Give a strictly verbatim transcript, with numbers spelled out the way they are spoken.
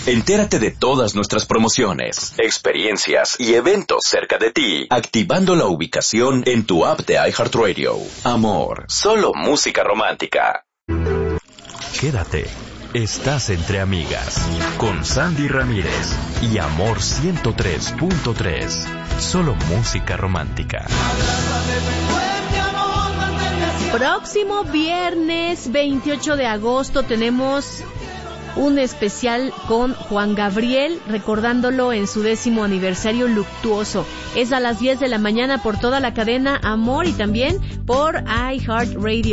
Entérate de todas nuestras promociones, experiencias y eventos cerca de ti, activando la ubicación en tu app de iHeartRadio. Amor, solo música romántica. Quédate. Estás entre amigas con Sandy Ramírez y Amor ciento tres punto tres. Solo música romántica. Próximo viernes veintiocho de agosto tenemos un especial con Juan Gabriel, recordándolo en su décimo aniversario luctuoso. Es a las diez de la mañana por toda la cadena Amor y también por iHeartRadio.